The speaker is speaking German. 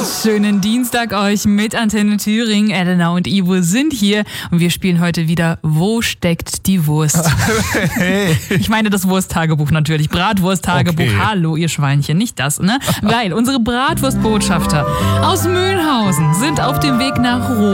Schönen Dienstag euch mit Antenne Thüringen. Elena und Ivo sind hier und wir spielen heute wieder Wo steckt die Wurst? Hey. Ich meine das Wursttagebuch natürlich. Bratwursttagebuch. Okay. Hallo, ihr Schweinchen, nicht das, ne? Weil unsere Bratwurstbotschafter aus Mülhausen sind auf dem Weg nach Rom.